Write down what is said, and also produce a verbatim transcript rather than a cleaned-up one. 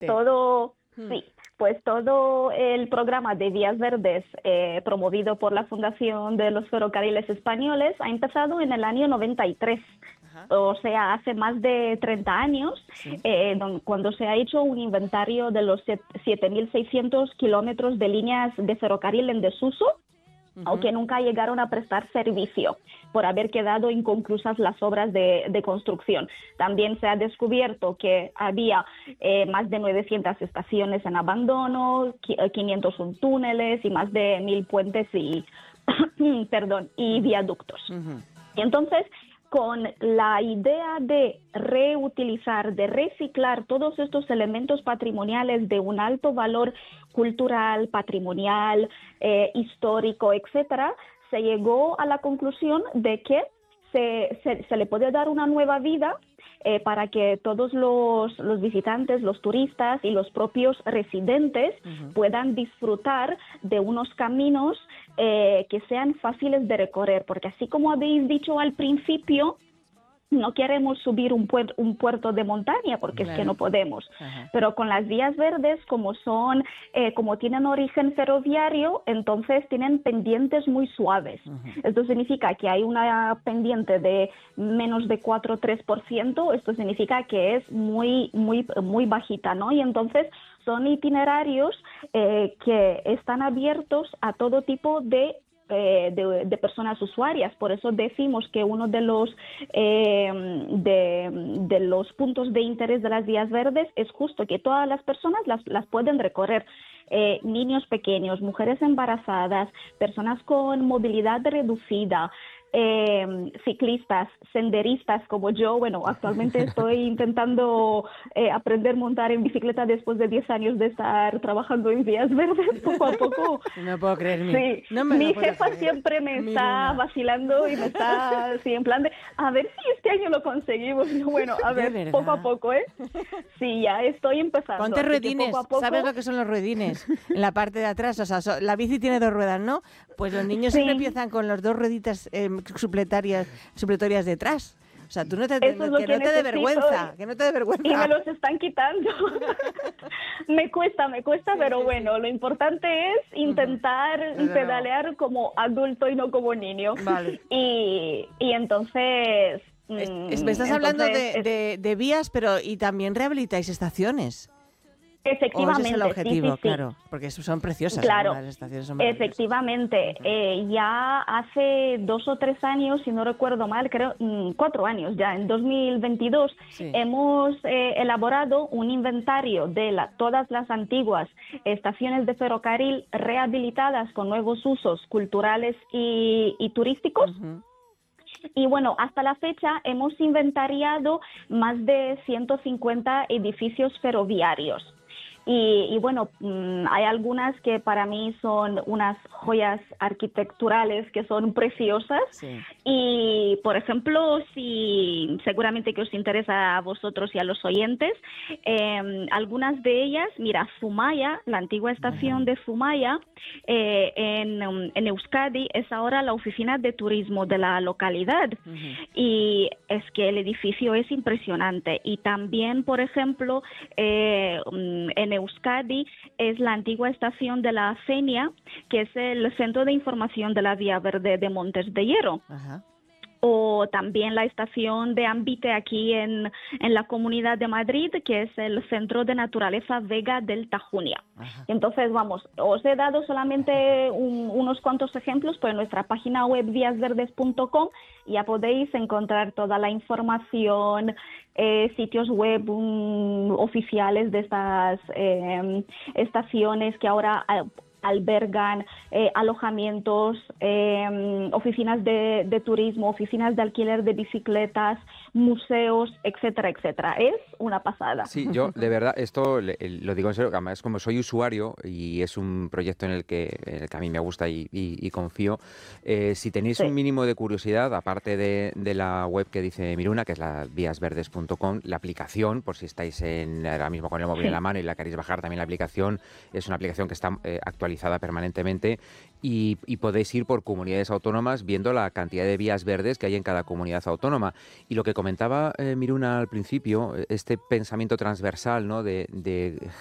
todo, Hmm. sí, pues todo el programa de Vías Verdes eh, promovido por la Fundación de los Ferrocarriles Españoles ha empezado en el año noventa y tres. Ajá. O sea, hace más de treinta años, Sí. eh, don- cuando se ha hecho un inventario de los siete mil seiscientos kilómetros de líneas de ferrocarril en desuso, Ujú. aunque nunca llegaron a prestar servicio por haber quedado inconclusas las obras de, de construcción. También se ha descubierto que había eh, más de novecientas estaciones en abandono, qui- eh, quinientos un túneles y más de mil puentes y, perdón, y viaductos. Ujú. Y entonces, con la idea de reutilizar, de reciclar todos estos elementos patrimoniales de un alto valor cultural, patrimonial, eh, histórico, etcétera, se llegó a la conclusión de que se, se, se le puede dar una nueva vida eh, para que todos los, los visitantes, los turistas y los propios residentes Ujú. puedan disfrutar de unos caminos eh, que sean fáciles de recorrer, porque así como habéis dicho al principio, no queremos subir un, puer- un puerto de montaña porque es que Claro. no podemos. Ajá. Pero con las vías verdes, como son, eh, como tienen origen ferroviario, entonces tienen pendientes muy suaves. Ujú. Esto significa que hay una pendiente de menos de cuatro o tres por ciento. Esto significa que es muy, muy, muy bajita, ¿no? Y entonces son itinerarios eh, que están abiertos a todo tipo de eh, de, de personas usuarias. Por eso decimos que uno de los eh, de, de los puntos de interés de las vías verdes es justo que todas las personas las, las pueden recorrer. Eh, niños pequeños, mujeres embarazadas, personas con movilidad reducida, eh, ciclistas, senderistas como yo. Bueno, actualmente estoy intentando eh, aprender a montar en bicicleta después de diez años de estar trabajando en vías verdes, poco a poco. No puedo creer, mi, Sí, no me lo mi puedo jefa creer. siempre me Mi está Luna. vacilando y me está así en plan de, a ver si este año lo conseguimos. Y yo, bueno, a ¿De ver, verdad? poco a poco, ¿eh? Sí, ya estoy empezando. Ponte así que ruedines. poco a poco, ¿Sabes lo que son los ruedines? En la parte de atrás, o sea, so- la bici tiene dos ruedas, ¿no? Pues los niños Sí. siempre empiezan con las dos rueditas eh, supletarias, supletorias detrás. O sea, tú no te, Eso es no- lo que que no te dé necesito. vergüenza, que no te dé vergüenza. y me los están quitando. me cuesta, me cuesta, Sí, pero sí, bueno, sí. lo importante es intentar Desde pedalear como adulto y no como niño. Vale. Y, y entonces... Es- mm, es- me estás hablando entonces de, es- de- de vías, pero y también rehabilitáis estaciones. ¿O ese Efectivamente, es el objetivo? sí, sí, sí. Claro, porque son preciosas. Claro, Las estaciones son maravillosas. efectivamente. Ujú. Eh, ya hace dos o tres años, si no recuerdo mal, creo mm, cuatro años ya, en dos mil veintidós, Sí. hemos eh, elaborado un inventario de la- todas las antiguas estaciones de ferrocarril rehabilitadas con nuevos usos culturales y, y turísticos. Ujú. Y bueno, hasta la fecha hemos inventariado más de ciento cincuenta edificios ferroviarios. Y, y bueno, mm, hay algunas que para mí son unas joyas arquitecturales que son preciosas. Sí. Y, por ejemplo, si seguramente que os interesa a vosotros y a los oyentes, eh, algunas de ellas, mira, Zumaya, la antigua estación de Zumaya, eh, en, um, en Euskadi, es ahora la oficina de turismo de la localidad. Ujú. Y es que el edificio es impresionante. Y también, por ejemplo, eh, mm, en Euskadi es la antigua estación de la Fenia, que es el centro de información de la Vía Verde de Montes de Hierro. Ajá. O también la estación de Ambite aquí en, en la Comunidad de Madrid, que es el Centro de Naturaleza Vega del Tajuña. Ajá. Entonces, vamos, os he dado solamente un- unos cuantos ejemplos, pero en nuestra página web vías verdes punto com ya podéis encontrar toda la información, eh, sitios web um, oficiales de estas eh, estaciones que ahora eh, albergan eh, alojamientos, eh, oficinas de, de turismo, oficinas de alquiler de bicicletas, museos, etcétera, etcétera. Es una pasada. Sí, yo de verdad, esto le- lo digo en serio, que además como soy usuario y es un proyecto en el que, en el que a mí me gusta y, y- y confío, eh, si tenéis Sí. un mínimo de curiosidad, aparte de, de la web que dice Miruna, que es la vías verdes punto com, la aplicación, por si estáis en, ahora mismo con el móvil Sí. en la mano y la queréis bajar, también la aplicación, es una aplicación que está eh, actualizada permanentemente y, y podéis ir por comunidades autónomas viendo la cantidad de vías verdes que hay en cada comunidad autónoma. Y lo que comentaba eh, Miruna al principio, este pensamiento transversal, ¿no? de, de